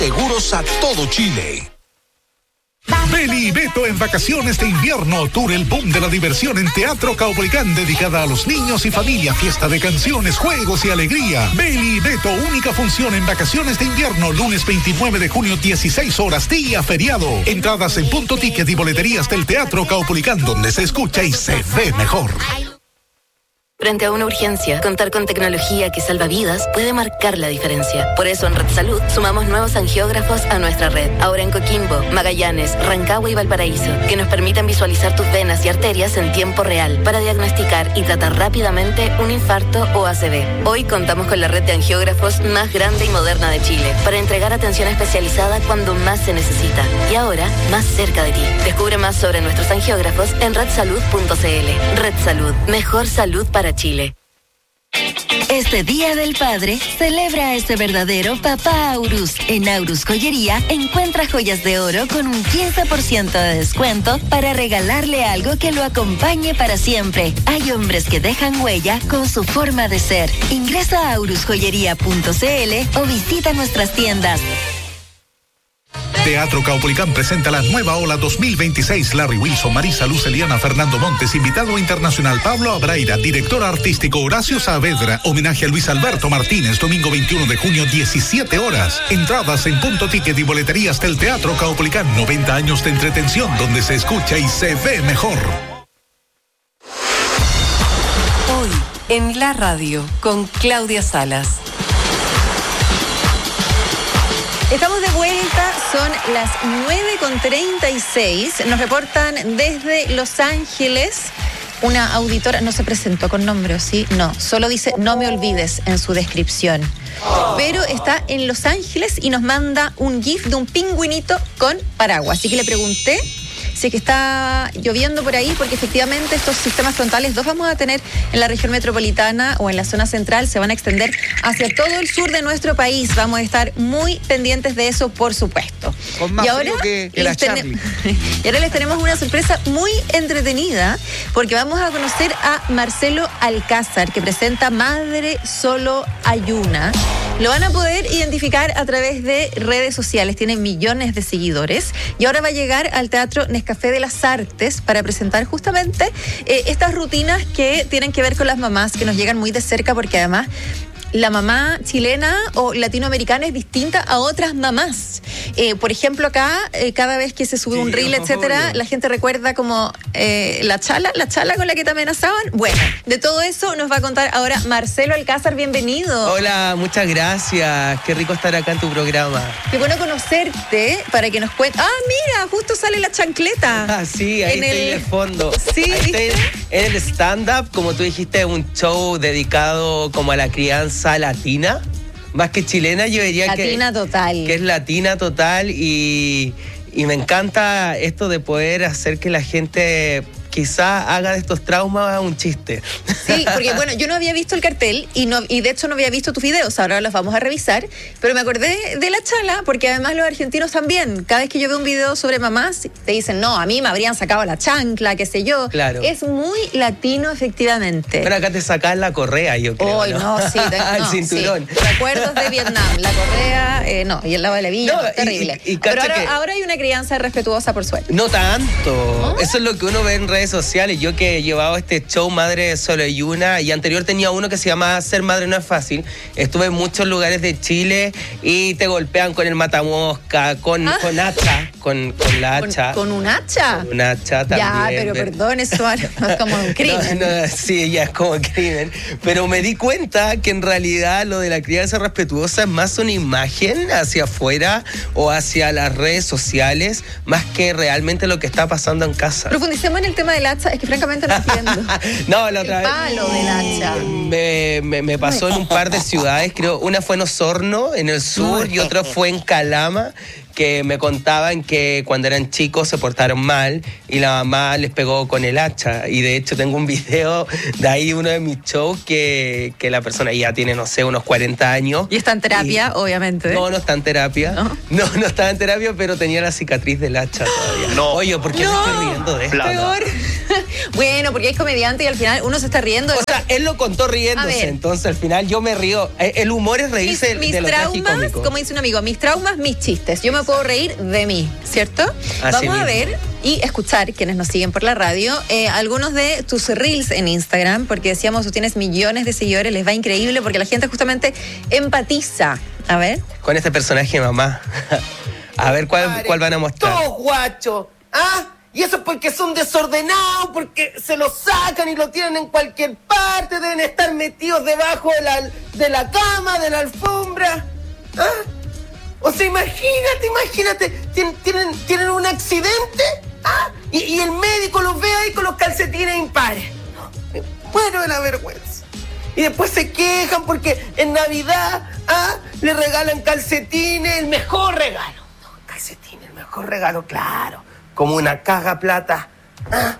Seguros a todo Chile. Beli y Beto en vacaciones de invierno, tour el boom de la diversión en Teatro Caupolicán, dedicada a los niños y familia, fiesta de canciones, juegos y alegría. Beli y Beto, única función en vacaciones de invierno, lunes 29 de junio, 16 horas, día feriado. Entradas en Punto Ticket y boleterías del Teatro Caupolicán, donde se escucha y se ve mejor. Frente a una urgencia, contar con tecnología que salva vidas puede marcar la diferencia. Por eso en Red Salud sumamos nuevos angiógrafos a nuestra red. Ahora en Coquimbo, Magallanes, Rancagua y Valparaíso, que nos permitan visualizar tus venas y arterias en tiempo real para diagnosticar y tratar rápidamente un infarto o ACV. Hoy contamos con la red de angiógrafos más grande y moderna de Chile para entregar atención especializada cuando más se necesita. Y ahora, más cerca de ti. Descubre más sobre nuestros angiógrafos en redsalud.cl. Red Salud, mejor salud para Chile. Este Día del Padre, celebra a ese verdadero papá Aurus. En Aurus Joyería, encuentra joyas de oro con un 15% de descuento para regalarle algo que lo acompañe para siempre. Hay hombres que dejan huella con su forma de ser. Ingresa a aurusjoyería.cl o visita nuestras tiendas. Teatro Caupolicán presenta la nueva ola 2026. Larry Wilson, Marisa Luz, Eliana, Fernando Montes, invitado internacional Pablo Abraira, director artístico Horacio Saavedra, homenaje a Luis Alberto Martínez, domingo 21 de junio, 17 horas. Entradas en Punto Ticket y boleterías del Teatro Caupolicán. 90 años de entretención donde se escucha y se ve mejor. Hoy en la radio con Claudia Salas. Estamos de vuelta, son las 9:36. Nos reportan desde Los Ángeles una auditora, no se presentó con nombre, ¿o sí? No, solo dice no me olvides en su descripción. Pero está en Los Ángeles y nos manda un GIF de un pingüinito con paraguas. Así que le pregunté si es que está lloviendo por ahí, porque efectivamente estos sistemas frontales los vamos a tener en la región metropolitana o en la zona central, se van a extender hacia todo el sur de nuestro país. Vamos a estar muy pendientes de eso, por supuesto. Con más frío que la Charlie. Y ahora les tenemos una sorpresa muy entretenida, porque vamos a conocer a Marcelo Alcázar, que presenta Madre Solo Hay Una. Lo van a poder identificar a través de redes sociales, tiene millones de seguidores y ahora va a llegar al Teatro Nescafé de las Artes para presentar justamente estas rutinas que tienen que ver con las mamás, que nos llegan muy de cerca, porque además la mamá chilena o latinoamericana es distinta a otras mamás. Por ejemplo, acá, cada vez que se sube un reel, etcétera, la gente recuerda como la chala con la que te amenazaban. Bueno, de todo eso nos va a contar ahora Marcelo Alcázar. Bienvenido. Hola, muchas gracias. Qué rico estar acá en tu programa. Qué bueno conocerte, para que nos cuentes. Ah, mira, justo sale la chancleta. Ah, sí, ahí estoy de fondo. Sí, ahí estoy en el stand-up, como tú dijiste, un show dedicado como a la crianza latina, más que chilena, yo diría latina total. Que es latina total y me encanta esto de poder hacer que la gente quizá haga de estos traumas un chiste. Sí, porque bueno, yo no había visto el cartel y de hecho no había visto tus videos, ahora los vamos a revisar, pero me acordé de la chala, porque además los argentinos también, cada vez que yo veo un video sobre mamás, te dicen, no, a mí me habrían sacado la chancla, qué sé yo. Claro. Es muy latino, efectivamente. Pero acá te sacan la correa, yo creo. Hoy no, sí. El cinturón. Sí. Recuerdos de Vietnam, la correa, no, y el lado de la villa, no, terrible. Pero ahora hay una crianza respetuosa, por suerte. No tanto. Eso es lo que uno ve en redes sociales. Yo que he llevado este show Madre Solo Hay Una, y anterior tenía uno que se llama Ser Madre No Es Fácil. Estuve en muchos lugares de Chile y te golpean con el matamosca, con hacha, con la hacha. ¿Con un hacha? Con un hacha también. Ya, pero perdón, eso es como un crimen. No, sí, ya es como crimen. Pero me di cuenta que en realidad lo de la crianza respetuosa es más una imagen hacia afuera o hacia las redes sociales, más que realmente lo que está pasando en casa. Profundicemos en el tema del hacha, es que francamente no entiendo. No, la otra vez. El palo del hacha. Me pasó en un par de ciudades, creo. Una fue en Osorno, en el sur, y otra fue en Calama, que me contaban que cuando eran chicos se portaron mal y la mamá les pegó con el hacha. Y de hecho tengo un video de ahí, uno de mis shows, que la persona ya tiene, no sé, unos 40 años. ¿Y está en terapia, obviamente? No está en terapia. No estaba en terapia, pero tenía la cicatriz del hacha todavía. No. Oye, ¿por qué me estoy riendo de esto? Peor. Bueno, porque es comediante y al final uno se está riendo. O sea, él lo contó riéndose, entonces al final yo me río. El humor es reírse de lo traumas, como dice un amigo, mis traumas, mis chistes. Yo me puedo reír de mí, ¿cierto? Así Vamos a mismo. ver y escuchar, quienes nos siguen por la radio, algunos de tus reels en Instagram, porque decíamos, tú tienes millones de seguidores, les va increíble porque la gente justamente empatiza. A ver. Con este personaje de mamá. A ver cuál van a mostrar. Todos guachos, ¿ah? Y eso es porque son desordenados, porque se lo sacan y lo tienen en cualquier parte, deben estar metidos debajo de la cama, de la alfombra. ¿Ah? O sea, imagínate, tienen un accidente, ¿ah? Y el médico los ve ahí con los calcetines impares. No, me muero de la vergüenza. Y después se quejan porque en Navidad, ¿ah? Le regalan calcetines, el mejor regalo. No, calcetines, el mejor regalo, claro. Como una caja plata. ¿Ah?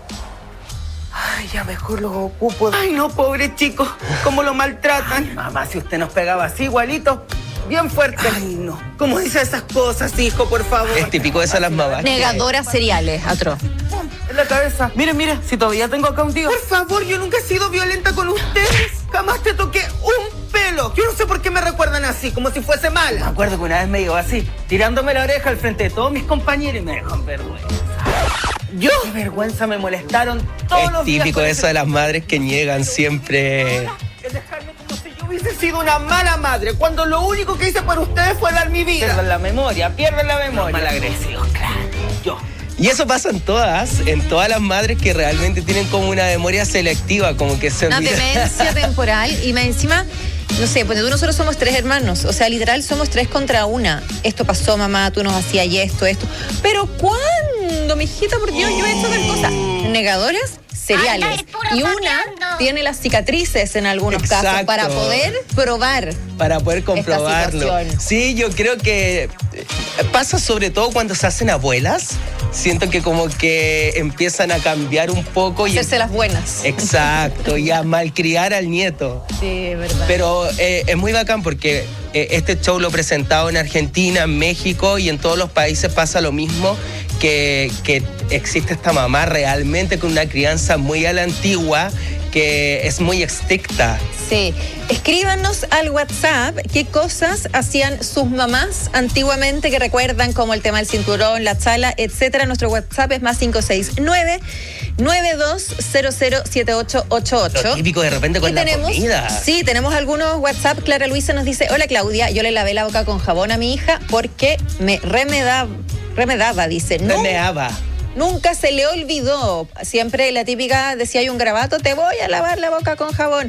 Ay, ya mejor los ocupo. Ay, no, pobre chico, cómo lo maltratan. Ay, mamá, si usted nos pegaba así, igualito, bien fuerte. Ay, no. ¿Cómo dice esas cosas, hijo, por favor? Es típico de esas las mamás. Negadoras seriales, atroz. En la cabeza. Mire, si todavía tengo acá un tío. Por favor, yo nunca he sido violenta con ustedes. Jamás te toqué un pelo. Yo no sé por qué me recuerdan así, como si fuese mala. Me acuerdo que una vez me dijo así, tirándome la oreja al frente de todos mis compañeros y me dejó en vergüenza. Yo, qué vergüenza, me molestaron todos los días. Es típico de eso de las madres que niegan siempre. El dejarme como si yo hubiese sido una mala madre, cuando lo único que hice por ustedes fue dar mi vida. Pierden la memoria. Malagradecidos, claro. Yo. Y eso pasa en todas las madres que realmente tienen como una memoria selectiva, como que se Una olvidan. demencia temporal y más encima, no sé, pues nosotros somos 3 hermanos, o sea, literal somos 3 contra 1. Esto pasó, mamá, tú nos hacías y esto. Pero ¿cuándo, mijita? Porque yo he hecho tal cosa. Negadoras seriales. Y una tiene las cicatrices en algunos casos para poder probar. Para poder comprobarlo. Sí, yo creo que pasa sobre todo cuando se hacen abuelas. Siento que como que empiezan a cambiar un poco. Hacerse las buenas. Exacto, y a malcriar al nieto. Sí, es verdad. Pero es muy bacán porque este show lo he presentado en Argentina, en México y en todos los países pasa lo mismo, que existe esta mamá realmente con una crianza muy a la antigua, que es muy estricta. Sí. Escríbanos al WhatsApp qué cosas hacían sus mamás antiguamente que recuerdan, como el tema del cinturón, la chala, etcétera. Nuestro WhatsApp es más 569-92007888. Lo típico de repente con la comida. Sí, tenemos algunos WhatsApp. Clara Luisa nos dice: hola Claudia, yo le lavé la boca con jabón a mi hija porque me remedaba, dice. Remeaba. Nunca se le olvidó. Siempre la típica decía, hay un garabato, te voy a lavar la boca con jabón.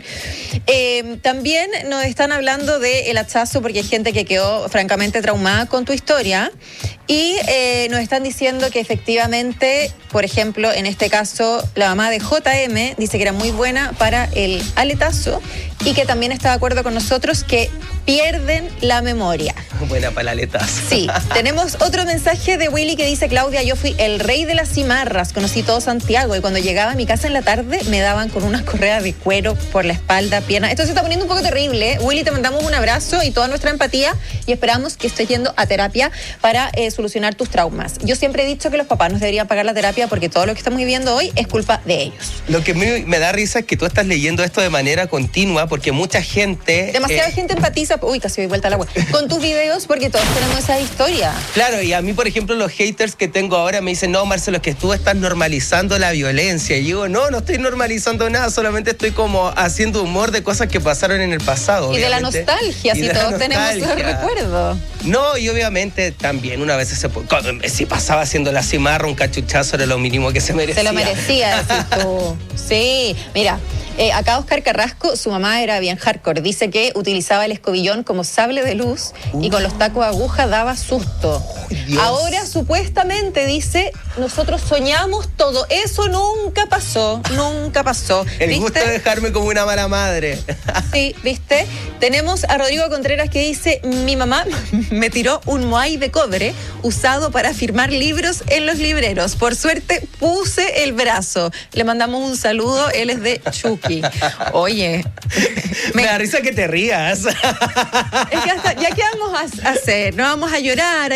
También nos están hablando del hachazo, porque hay gente que quedó francamente traumada con tu historia. Y nos están diciendo que efectivamente, por ejemplo, en este caso, la mamá de JM dice que era muy buena para el aletazo y que también está de acuerdo con nosotros que pierden la memoria. Buena para el aletazo. Sí, tenemos otro mensaje de Willy que dice: Claudia, yo fui el rey de las cimarras, conocí todo Santiago y cuando llegaba a mi casa en la tarde me daban con unas correas de cuero por la espalda, pierna. Esto se está poniendo un poco terrible, ¿eh? Willy, te mandamos un abrazo y toda nuestra empatía y esperamos que estés yendo a terapia para solucionar tus traumas. Yo siempre he dicho que los papás nos deberían pagar la terapia porque todo lo que estamos viviendo hoy es culpa de ellos. Lo que me da risa es que tú estás leyendo esto de manera continua porque mucha gente... Demasiada gente empatiza, uy, casi doy vuelta al agua, con tus videos porque todos tenemos esa historia. Claro, y a mí, por ejemplo, los haters que tengo ahora me dicen: no, Marcelo, es que tú estás normalizando la violencia. Y digo, no estoy normalizando nada, solamente estoy como haciendo humor de cosas que pasaron en el pasado. Y obviamente. De la nostalgia, si todos tenemos esos recuerdos. No, y obviamente también una vez si pasaba haciendo la cimarra, un cachuchazo era lo mínimo que se merecía. Se lo merecía, decís tú. Sí, mira. Acá Oscar Carrasco, su mamá era bien hardcore. Dice que utilizaba el escobillón como sable de luz y con los tacos de aguja daba susto. Dios. Ahora, supuestamente, dice, nosotros soñamos todo. Eso nunca pasó, nunca pasó. El ¿viste? gusto de dejarme como una mala madre. Sí, ¿viste? Tenemos a Rodrigo Contreras que dice: mi mamá me tiró un moai de cobre usado para firmar libros en los libreros. Por suerte puse el brazo. Le mandamos un saludo, él es de Chucky. Oye, me da risa que te rías. Es que hasta, ¿ya qué vamos a hacer? No vamos a llorar, hay que reírnos.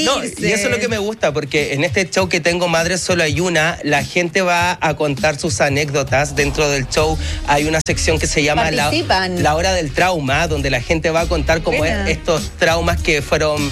No, y eso es lo que me gusta, porque en este show que tengo, Madre Solo Hay Una, la gente va a contar sus anécdotas. Dentro del show hay una sección que se llama la Hora del Trauma, donde la gente va a contar como estos traumas que fueron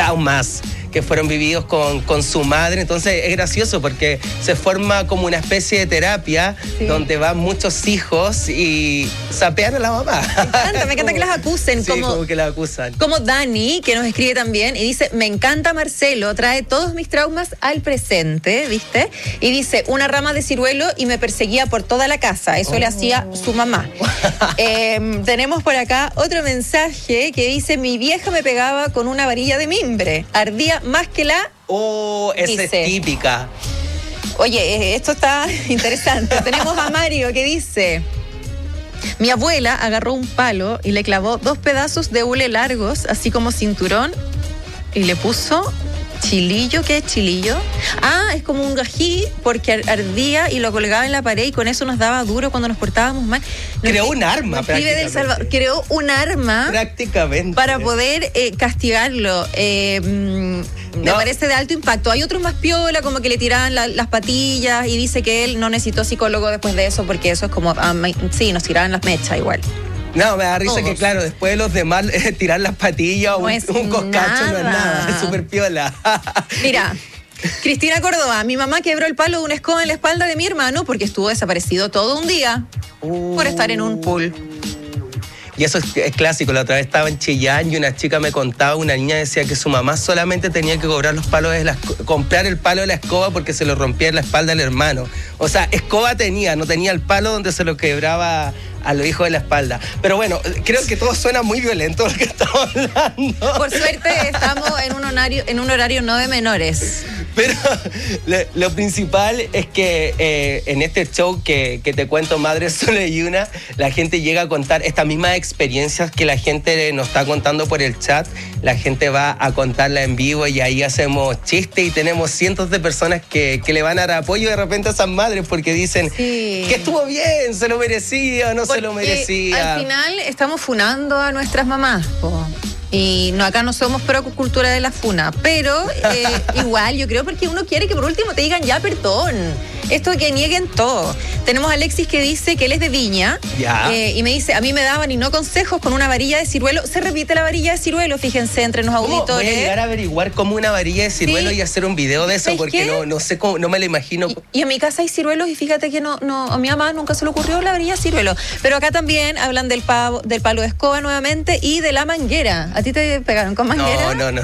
vividos con su madre. Entonces es gracioso porque se forma como una especie de terapia donde van muchos hijos y sapean a la mamá. Me encanta que las acusen. Sí, como que las acusan. Como Dani, que nos escribe también y dice, me encanta Marcelo, trae todos mis traumas al presente, ¿viste? Y dice, una rama de ciruelo y me perseguía por toda la casa. Eso le hacía su mamá. Tenemos por acá otro mensaje que dice, mi vieja me pegaba con una varilla de mimbre. Ardía más que la... esa es típica. Oye, esto está interesante. Tenemos a Mario que dice, mi abuela agarró un palo y le clavó 2 pedazos de hule largos, así como cinturón, y le puso chilillo. ¿Qué es chilillo? Es como un gají, porque ardía y lo colgaba en la pared y con eso nos daba duro cuando nos portábamos mal. Creó un arma, prácticamente. Creó un arma prácticamente para poder castigarlo. Me parece de alto impacto. Hay otros más piola, como que le tiraban las patillas, y dice que él no necesitó psicólogo después de eso, porque eso es como, sí, nos tiraban las mechas igual. No, me da risa que, claro, después de los demás tirar las patillas o un coscacho no es nada, es súper piola. Mira, Cristina Córdoba, mi mamá quebró el palo de una escoba en la espalda de mi hermano porque estuvo desaparecido todo un día por estar en un pool. Y eso es clásico. La otra vez estaba en Chillán y una chica me contaba, una niña decía que su mamá solamente tenía que comprar el palo de la escoba porque se lo rompía en la espalda del hermano. O sea, escoba no tenía el palo donde se lo quebraba a los hijos de la espalda. Pero bueno, creo que todo suena muy violento lo que estamos hablando. Por suerte estamos en un horario no de menores. Pero lo principal es que en este show que te cuento, Madre Solo Hay Una, la gente llega a contar estas mismas experiencias que la gente nos está contando por el chat. La gente va a contarla en vivo y ahí hacemos chistes y tenemos cientos de personas que le van a dar apoyo de repente a esas madres porque dicen que estuvo bien, se lo merecía, no se lo merecía. Al final estamos funando a nuestras mamás, y acá no somos pro cultura de la funa, pero igual yo creo, porque uno quiere que por último te digan ya perdón. Esto de que nieguen todo. Tenemos a Alexis que dice que él es de Viña y me dice, a mí me daban y no consejos con una varilla de ciruelo. Se repite la varilla de ciruelo, fíjense, entre los auditores. Voy a llegar a averiguar cómo una varilla de ciruelo y hacer un video de eso, porque no sé cómo, no me lo imagino. Y en mi casa hay ciruelos y fíjate que a mi mamá nunca se le ocurrió la varilla de ciruelo. Pero acá también hablan del palo de escoba nuevamente y de la manguera. ¿A ti te pegaron con manguera? No.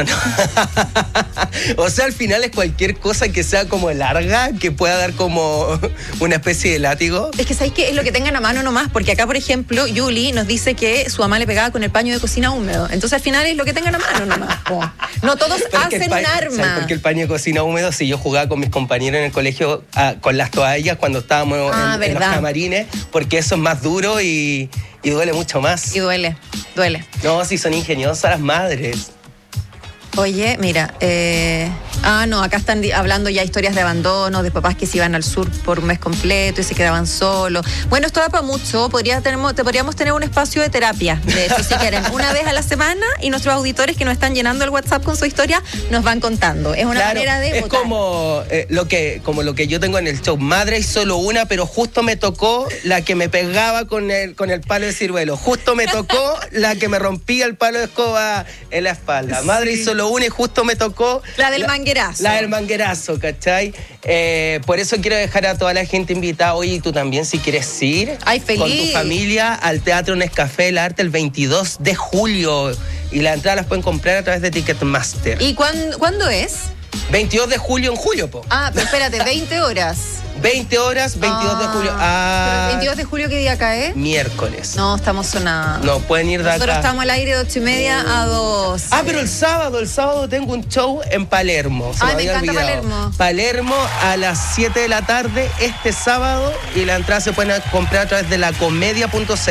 O sea, al final es cualquier cosa que sea como larga, que pueda dar como una especie de látigo. Es que ¿sabes qué? Es lo que tengan a mano nomás, porque acá, por ejemplo, Yuli nos dice que su mamá le pegaba con el paño de cocina húmedo. Entonces, al final es lo que tengan a mano nomás. No todos hacen un arma. ¿Sabes por qué el paño de cocina húmedo? Si yo jugaba con mis compañeros en el colegio con las toallas cuando estábamos en los camarines, porque eso es más duro y duele mucho más. Y duele. No, si son ingeniosas las madres. Oye, mira, acá están hablando ya historias de abandono, de papás que se iban al sur por un mes completo y se quedaban solos. Bueno, esto da para mucho. Podríamos tener un espacio de terapia, de hecho, si quieren, una vez a la semana, y nuestros auditores que nos están llenando el WhatsApp con su historia nos van contando. Es una manera de es votar. Como lo que yo tengo en el show. Madre hay solo una, pero justo me tocó la que me pegaba con el palo de ciruelo. Justo me tocó la que me rompía el palo de escoba en la espalda. Madre hay solo una y justo me tocó la del manguerazo. La del manguerazo, ¿cachai? Por eso quiero dejar a toda la gente invitada hoy, y tú también, si quieres ir con tu familia al Teatro Nescafé del Arte el 22 de julio. Y las entradas las pueden comprar a través de Ticketmaster. ¿Y cuándo es? 22 de julio en julio, po. Pero espérate, 20 horas. 20 horas, 22 de julio. ¿Pero el 22 de julio qué día cae? Miércoles. No, estamos sonados. No, pueden ir de acá. Nosotros estamos al aire de 8:30 a 2. Pero el sábado tengo un show en Palermo. Me encanta Palermo. Palermo a las 7 de la tarde este sábado, y la entrada se pueden comprar a través de lacomedia.cl.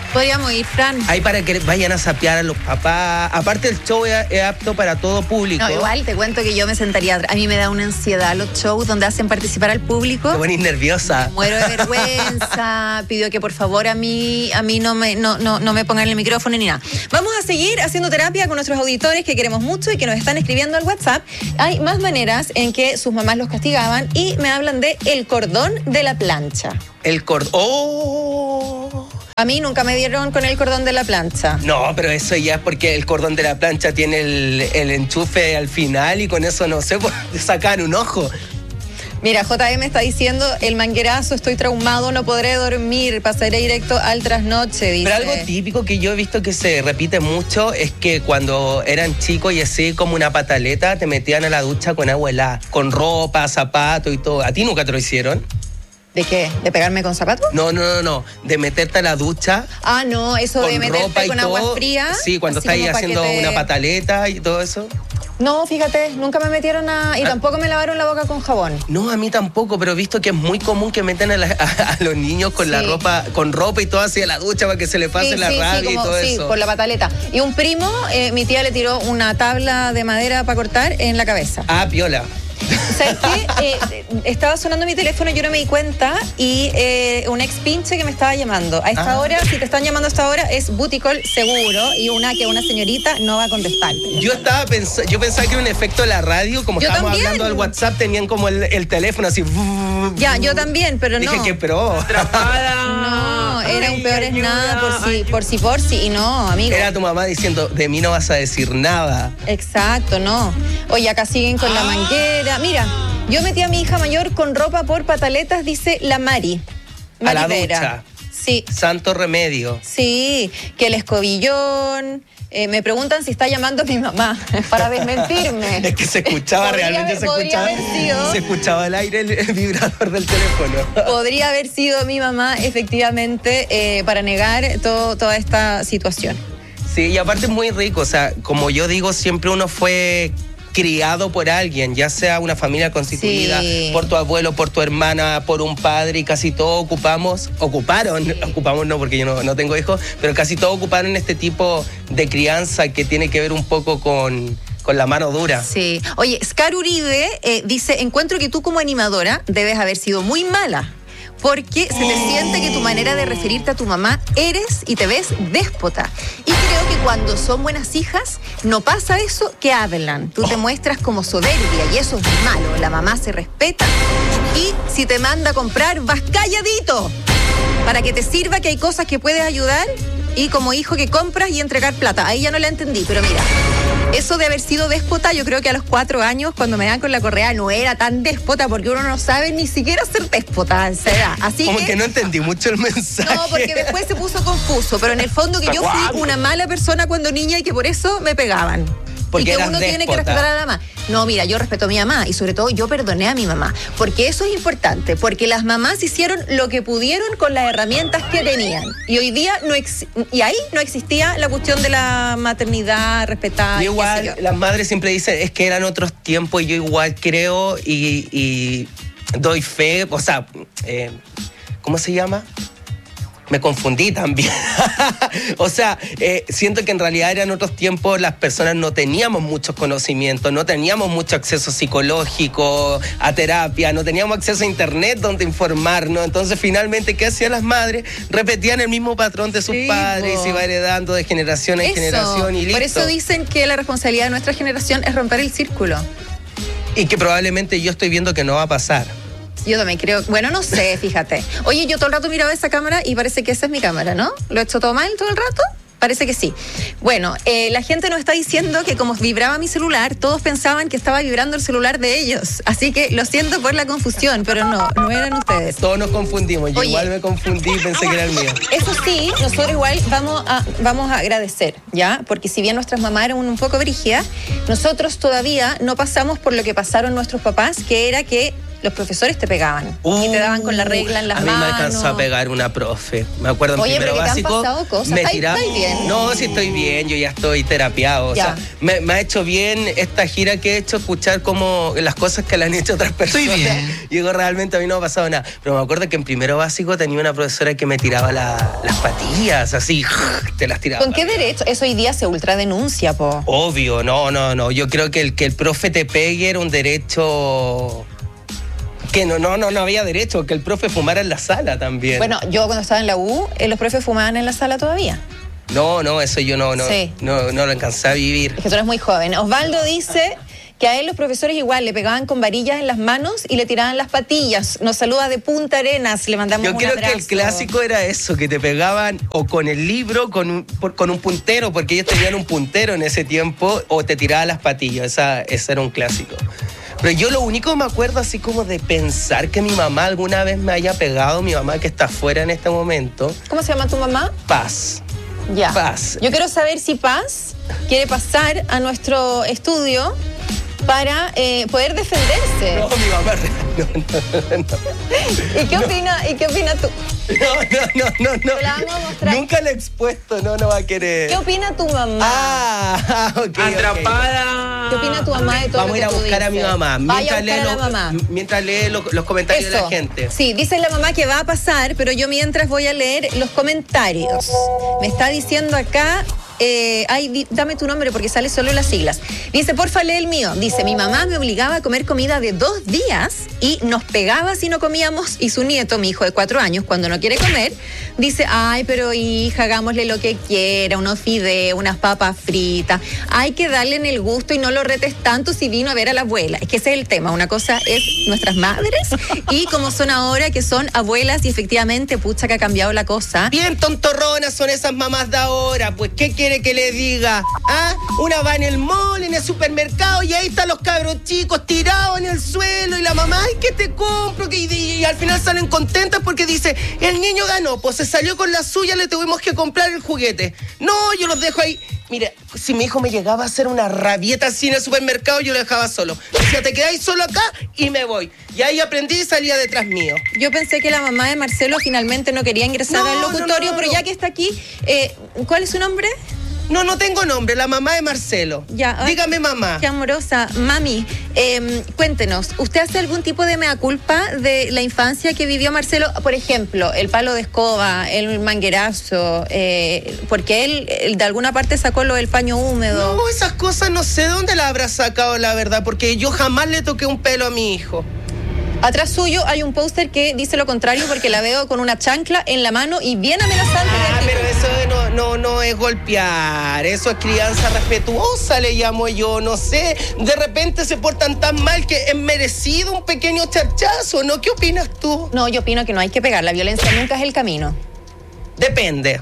Podríamos ir, Fran. Ahí para que vayan a sapear a los papás. Aparte, el show es apto para todo público. No, igual te cuento que yo me sentaría atrás. A mí me da una ansiedad los shows donde hacen participar al público. Te pones nerviosa. Me muero de vergüenza. Pido que por favor a mí no me pongan el micrófono ni nada. Vamos a seguir haciendo terapia con nuestros auditores que queremos mucho y que nos están escribiendo al WhatsApp. Hay más maneras en que sus mamás los castigaban y me hablan de el cordón de la plancha. El cordón. ¡Oh! A mí nunca me dieron con el cordón de la plancha. No, pero eso ya es porque el cordón de la plancha tiene el enchufe al final y con eso, no sé, pues, sacan un ojo. Mira, JM está diciendo, el manguerazo, estoy traumado, no podré dormir, pasaré directo al trasnoche, dice. Pero algo típico que yo he visto que se repite mucho es que cuando eran chicos y así como una pataleta, te metían a la ducha con agua helada, con ropa, zapatos y todo. ¿A ti nunca te lo hicieron? ¿De qué? ¿De pegarme con zapatos? No. De meterte a la ducha. Ah, no, eso de meterte con agua fría. Sí, cuando estás haciendo una pataleta y todo eso. No, fíjate, nunca me metieron y tampoco me lavaron la boca con jabón. No, a mí tampoco, pero he visto que es muy común que metan a los niños con la ropa, con ropa y todo así a la ducha para que se le pase la rabia y todo eso. Sí, por la pataleta. Y un primo, mi tía le tiró una tabla de madera para cortar en la cabeza. Ah, piola. ¿Sabes qué? Estaba sonando mi teléfono, yo no me di cuenta y un ex pinche que me estaba llamando. A esta hora, si te están llamando a esta hora, es Buticol seguro y una señorita no va a contestar. Yo pensaba que era un efecto de la radio, como estábamos hablando del WhatsApp, tenían como el teléfono así. Ya, yo también, pero no. Dije, qué pro. No, era un peor es nada, por si, y no, amigo. Era tu mamá diciendo, de mí no vas a decir nada. Exacto, no. Oye, acá siguen con la manguera. Mira, yo metí a mi hija mayor con ropa por pataletas, dice la Mari. A la ducha. Sí. Santo remedio. Sí, que el escobillón. Me preguntan si está llamando a mi mamá para desmentirme. Es que se escuchaba realmente, se escuchaba el aire, el vibrador del teléfono. Podría haber sido mi mamá, efectivamente, para negar toda esta situación. Sí, y aparte es muy rico, o sea, como yo digo, siempre uno fue criado por alguien, ya sea una familia constituida, por tu abuelo, por tu hermana, por un padre, y casi todos ocupamos no porque yo no tengo hijos, pero casi todos ocuparon este tipo de crianza que tiene que ver un poco con la mano dura. Sí. Oye, Scar Uribe dice, encuentro que tú como animadora debes haber sido muy mala, porque se te siente que tu manera de referirte a tu mamá eres y te ves déspota. Y creo que cuando son buenas hijas, no pasa eso que hablan. Tú te muestras como soberbia y eso es malo. La mamá se respeta y si te manda a comprar, vas calladito para que te sirva que hay cosas que puedes ayudar y como hijo que compras y entregar plata. Ahí ya no la entendí, pero mira, eso de haber sido déspota, yo creo que a los 4 años, cuando me dan con la correa, no era tan déspota porque uno no sabe ni siquiera ser déspota en esa edad. Así como que no entendí mucho el mensaje. No, porque después se puso confuso, pero en el fondo que yo fui una mala persona cuando niña y que por eso me pegaban. Porque y que uno tiene que respetar a la mamá. No, mira, yo respeto a mi mamá y sobre todo yo perdoné a mi mamá. Porque eso es importante, porque las mamás hicieron lo que pudieron con las herramientas que tenían. Y hoy día y ahí no existía la cuestión de la maternidad respetada. Igual, las madres siempre dicen, es que eran otros tiempos, y yo igual creo y doy fe, o sea, ¿cómo se llama? Me confundí también. O sea, siento que en realidad eran otros tiempos, las personas no teníamos muchos conocimientos, no teníamos mucho acceso psicológico, a terapia, no teníamos acceso a internet donde informarnos. Entonces, finalmente, ¿qué hacían las madres? Repetían el mismo patrón de sus padres y se iba heredando de generación en generación y listo. Por eso dicen que la responsabilidad de nuestra generación es romper el círculo. Y que probablemente yo estoy viendo que no va a pasar. Yo también creo, bueno, no sé, fíjate. Oye, yo todo el rato miraba esa cámara y parece que esa es mi cámara, ¿no? ¿Lo he hecho todo mal todo el rato? Parece que sí. Bueno, la gente nos está diciendo que como vibraba mi celular, todos pensaban que estaba vibrando el celular de ellos. Así que lo siento por la confusión, pero no eran ustedes. Todos nos confundimos. Yo igual me confundí y pensé que era el mío. Eso sí, nosotros igual vamos a agradecer, ¿ya? Porque si bien nuestras mamás eran un poco brígidas, nosotros todavía no pasamos por lo que pasaron nuestros papás, que era que los profesores te pegaban. Y te daban con la regla en las manos. A mí me alcanzó a pegar una profe. Me acuerdo en primero básico. ¿Te han pasado cosas? Me tiraba. ¿Estás bien? No, sí estoy bien, yo ya estoy terapiado. Ya. O sea, me ha hecho bien esta gira que he hecho, escuchar como las cosas que le han hecho otras personas. Estoy bien. Y digo, realmente a mí no me ha pasado nada. Pero me acuerdo que en primero básico tenía una profesora que me tiraba las patillas, así, te las tiraba. ¿Con qué derecho? Eso hoy día se ultradenuncia, po. Obvio, no. Yo creo que el profe te pegue era un derecho... Que no había derecho, que el profe fumara en la sala también. Bueno, yo cuando estaba en la U, los profes fumaban en la sala todavía. No, eso yo no Sí. no lo alcancé a vivir. Es que tú eres muy joven. Osvaldo dice que a él los profesores igual le pegaban con varillas en las manos y le tiraban las patillas. Nos saluda de Punta Arenas, le mandamos un abrazo. Yo creo que el clásico era eso, que te pegaban o con el libro, con un puntero, porque ellos tenían un puntero en ese tiempo, o te tiraban las patillas. Ese era un clásico. Pero yo lo único que me acuerdo así como de pensar que mi mamá alguna vez me haya pegado, mi mamá que está afuera en este momento. ¿Cómo se llama tu mamá? Paz. Ya. Paz. Yo quiero saber si Paz quiere pasar a nuestro estudio para poder defenderse. No, mi mamá... No. ¿Y qué opina tú? No. Te la vamos a mostrar. Nunca la he expuesto, no va a querer. ¿Qué opina tu mamá? Ok. Atrapada. ¿Qué opina tu mamá de todo Vamos lo que a ir a tú buscar a mi dices? mamá. Vaya a buscar a la mamá. Mientras lee los comentarios de la gente. Sí, dice la mamá que va a pasar, pero yo mientras voy a leer los comentarios. Me está diciendo acá... dame tu nombre porque sale solo las siglas. Dice, porfa, lee el mío. Dice, mi mamá me obligaba a comer comida de 2 días y nos pegaba si no comíamos. Y su nieto, mi hijo de 4 años, cuando no quiere comer, dice, ay, pero hija, hagámosle lo que quiera, unos fideos, unas papas fritas. Hay que darle en el gusto y no lo retes tanto si vino a ver a la abuela. Es que ese es el tema. Una cosa es nuestras madres y como son ahora, que son abuelas, y efectivamente, pucha, que ha cambiado la cosa. Bien tontorronas son esas mamás de ahora. Pues, ¿qué quiere que le diga? Una va en el mall, en el supermercado, y ahí están los cabros chicos tirados en el suelo, y la mamá, ay, ¿qué te compro? Y al final salen contentas porque dice, el niño ganó, pues se salió con la suya, le tuvimos que comprar el juguete. No, yo los dejo ahí. Mire, si mi hijo me llegaba a hacer una rabieta así en el supermercado, yo lo dejaba solo. Decía, te quedáis solo acá y me voy. Y ahí aprendí y salía detrás mío. Yo pensé que la mamá de Marcelo finalmente no quería ingresar al locutorio, pero ya que está aquí, ¿cuál es su nombre? No tengo nombre, la mamá de Marcelo. Ya, dígame, mamá. Qué amorosa. Mami, cuéntenos, ¿usted hace algún tipo de mea culpa de la infancia que vivió Marcelo? Por ejemplo, el palo de escoba, el manguerazo, porque él de alguna parte sacó lo del paño húmedo. No, esas cosas no sé dónde la habrá sacado, la verdad, porque yo jamás le toqué un pelo a mi hijo. Atrás suyo hay un póster que dice lo contrario, porque la veo con una chancla en la mano y bien amenazante. Pero eso no es golpear, eso es crianza respetuosa, le llamo yo, no sé. De repente se portan tan mal que es merecido un pequeño charchazo, ¿no? ¿Qué opinas tú? No, yo opino que no hay que pegar, la violencia nunca es el camino. Depende.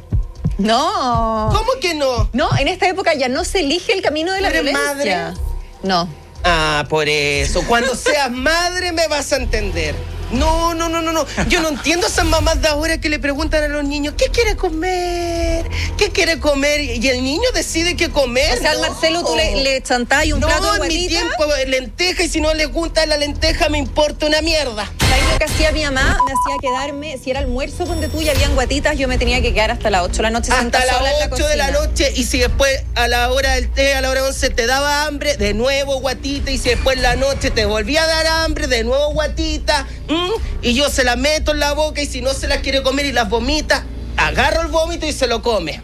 No. ¿Cómo que no? No, en esta época ya no se elige el camino de la ¿Eres violencia. madre? No. Por eso. Cuando seas madre me vas a entender. No. Yo no entiendo a esas mamás de ahora que le preguntan a los niños, ¿qué quiere comer? ¿Qué quiere comer? Y el niño decide qué comer. O sea, al Marcelo tú le chantás un plato de guatita. No, en mi tiempo lenteja, y si no les gusta la lenteja me importa una mierda. ¿Sabes lo que hacía mi mamá? Me hacía quedarme, si era almuerzo donde tú y habían guatitas, yo me tenía que quedar hasta las 8 de la noche sentada sola en la cocina. Hasta las 8 de la noche, y si después a la hora del té, a la hora 11 te daba hambre, de nuevo guatita, y si después en la noche te volvía a dar hambre, de nuevo guatita, y yo se la meto en la boca, y si no se las quiere comer y las vomita, agarro el vómito y se lo come.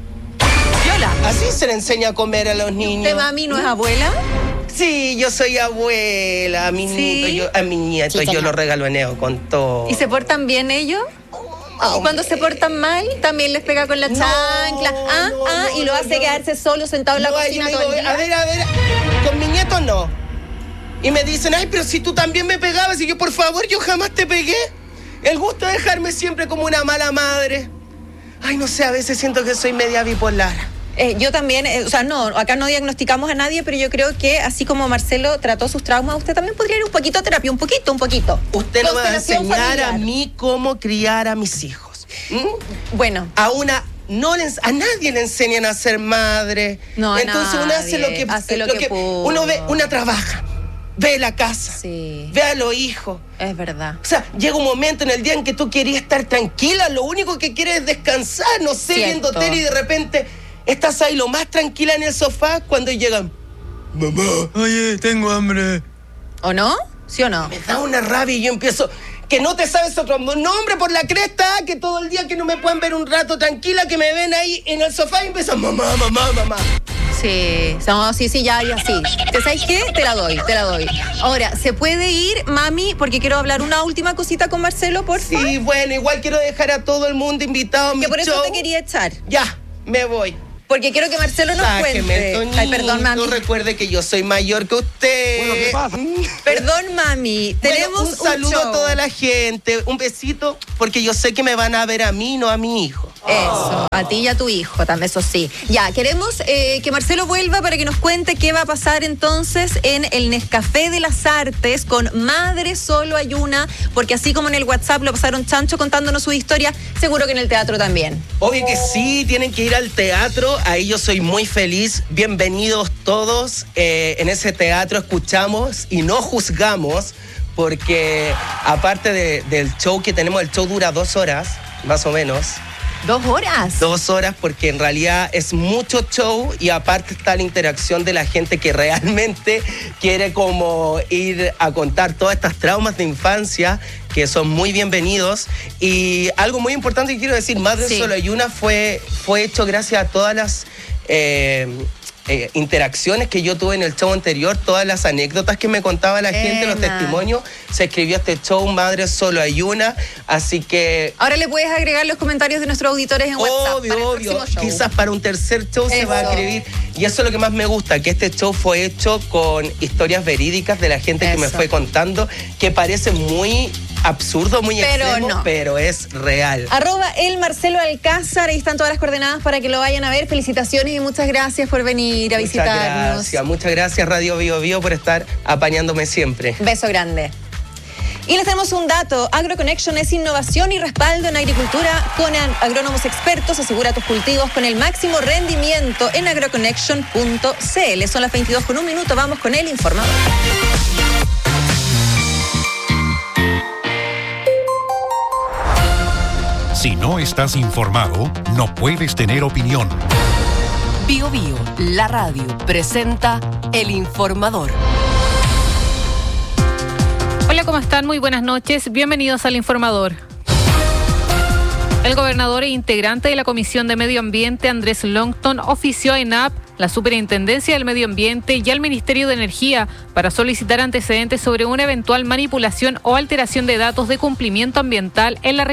Viola. Así se le enseña a comer a los niños. ¿Usted, mami, no es abuela? Sí, yo soy abuela. A mi nieto yo lo regaloneo con todo. ¿Y se portan bien ellos? ¿Y cuando se portan mal, también les pega con la chancla? Y lo hace quedarse solo sentado en la cocina todo el día. A ver, con mi nieto no. Y me dicen, ay, pero si tú también me pegabas. Y yo, por favor, yo jamás te pegué. El gusto de dejarme siempre como una mala madre. Ay, no sé, a veces siento que soy media bipolar. Yo también, no, acá no diagnosticamos a nadie, pero yo creo que así como Marcelo trató sus traumas, usted también podría ir un poquito a terapia, un poquito. Usted no me va a enseñar a mí cómo criar a mis hijos. Bueno. A nadie le enseñan a ser madre. No, entonces uno hace lo que uno ve, una trabaja. ve la casa, ve a los hijos. Es verdad. O sea, llega un momento en el día en que tú querías estar tranquila, lo único que quieres es descansar, no sé, viendo tele, y de repente estás ahí lo más tranquila en el sofá cuando llegan, mamá, oye, tengo hambre. ¿O no? ¿Sí o no? Me da una rabia y yo empiezo, que no te sabes otro nombre por la cresta, que todo el día que no me pueden ver un rato tranquila, que me ven ahí en el sofá y empiezan, mamá. Sí, ya, sí. ¿Sabes qué? Te la doy. Ahora, ¿se puede ir, mami? Porque quiero hablar una última cosita con Marcelo, por favor. Sí, bueno, igual quiero dejar a todo el mundo invitado a mi show. Que por eso te quería echar. Ya, me voy. Porque quiero que Marcelo nos cuente. Ay, perdón, mami. Recuerde que yo soy mayor que usted. Bueno, ¿qué pasa? Perdón, mami. Tenemos un saludo a toda la gente. Un besito, porque yo sé que me van a ver a mí, no a mi hijo. Eso, a ti y a tu hijo también, eso sí. Ya, queremos que Marcelo vuelva para que nos cuente qué va a pasar entonces en el Nescafé de las Artes con Madre Solo Ayuna, porque así como en el WhatsApp lo pasaron chancho contándonos su historia, seguro que en el teatro también. Obvio que sí, tienen que ir al teatro, ahí yo soy muy feliz. Bienvenidos todos, en ese teatro escuchamos y no juzgamos, porque aparte del show que tenemos, el show dura 2 horas, más o menos. 2 horas. 2 horas, porque en realidad es mucho show y aparte está la interacción de la gente que realmente quiere como ir a contar todas estas traumas de infancia, que son muy bienvenidos. Y algo muy importante que quiero decir, Madre Solo Ayuna fue hecho gracias a todas las interacciones que yo tuve en el show anterior, todas las anécdotas que me contaba la gente, los testimonios. Se escribió este show, Madre Solo Ayuna, así que... Ahora le puedes agregar los comentarios de nuestros auditores en WhatsApp. Obvio. Quizás para un tercer show se va a escribir. Y eso es lo que más me gusta, que este show fue hecho con historias verídicas de la gente que me fue contando, que parece muy absurdo, muy extremo, pero es real. @elmarceloalcázar, ahí están todas las coordenadas para que lo vayan a ver. Felicitaciones y muchas gracias por venir a visitarnos. Muchas gracias Radio Bio Bio por estar apañándome siempre. Beso grande. Y les tenemos un dato. AgroConnection es innovación y respaldo en agricultura con agrónomos expertos. Asegura tus cultivos con el máximo rendimiento en agroconnection.cl. Son las 22:01. Vamos con el informador. Si no estás informado, no puedes tener opinión. Bio Bio, la radio, presenta El Informador. Hola, ¿cómo están? Muy buenas noches. Bienvenidos al Informador. El gobernador e integrante de la Comisión de Medio Ambiente, Andrés Longton, ofició a ENAP, la Superintendencia del Medio Ambiente y al Ministerio de Energía para solicitar antecedentes sobre una eventual manipulación o alteración de datos de cumplimiento ambiental en la región